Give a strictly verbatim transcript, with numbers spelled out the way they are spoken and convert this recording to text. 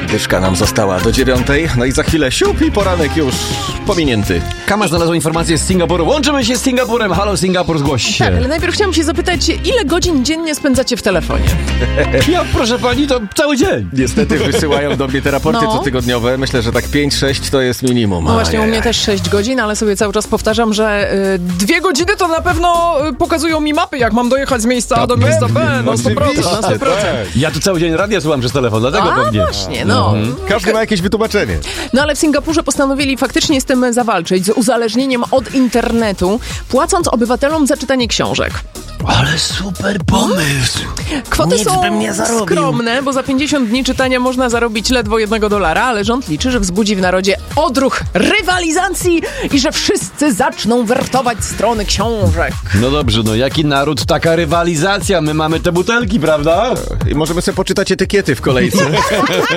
Dyszka nam została do dziewiątej, no i za chwilę siup i poranek już pominięty. Kama znalazła informację z Singapuru. Łączymy się z Singapurem. Halo, Singapur, zgłoś się. Tak, ale najpierw chciałam się zapytać, ile godzin dziennie spędzacie w telefonie? Ja, proszę pani, to cały dzień. Niestety wysyłają do mnie te raporty No. cotygodniowe. Myślę, że tak pięć sześć to jest minimum. No właśnie, u Ajajaj. mnie też sześć godzin, ale sobie cały czas powtarzam, że y, dwie godziny to na pewno y, pokazują mi mapy, jak mam dojechać z miejsca A do miejsca B, no sto procent, na sto procent. Ja tu cały dzień radia słucham przez telefon, dlatego A pewnie. właśnie, no. Każdy ma jakieś wytłumaczenie. No ale w Singapurze postanowili faktycznie z tym zawalczyć, z uzależnieniem od internetu, płacąc obywatelom za czytanie książek. Ale super pomysł. Kwoty Nic są bym nie zarobił. skromne, bo za pięćdziesiąt dni czytania można zarobić ledwo jednego dolara, ale rząd liczy, że wzbudzi w narodzie odruch rywalizacji i że wszyscy zaczną wertować strony książek. No dobrze, no jaki naród, taka rywalizacja. My mamy te butelki, prawda? I możemy sobie poczytać etykiety w kolejce.